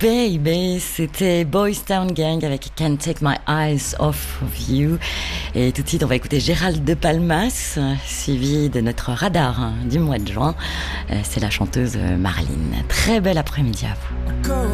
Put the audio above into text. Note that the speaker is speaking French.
Baby, c'était Boys Town Gang avec Can't Take My Eyes Off of You. Et tout de suite, on va écouter Gérald de Palmas, suivi de notre radar du mois de juin. C'est la chanteuse Marlene. Très bel après-midi à vous.